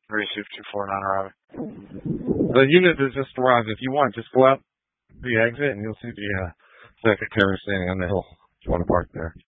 36249 The unit that just arrived, if you want, just go out the exit and you'll see the secretary standing on the hill. If you want to park there.